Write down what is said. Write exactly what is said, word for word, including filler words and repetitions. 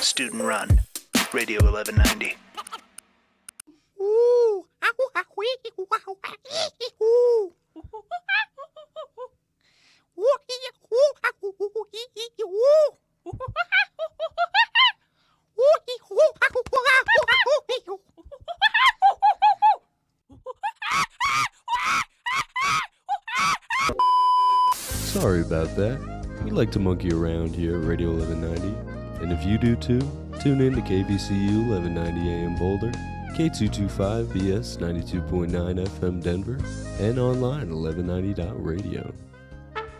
student run. Radio eleven ninety. Sorry about that. We like to monkey around here at Radio eleven ninety. And if you do too, tune in to K V C U eleven ninety A M Boulder, K two twenty-five B S ninety-two point nine F M Denver, and online at eleven ninety dot radio.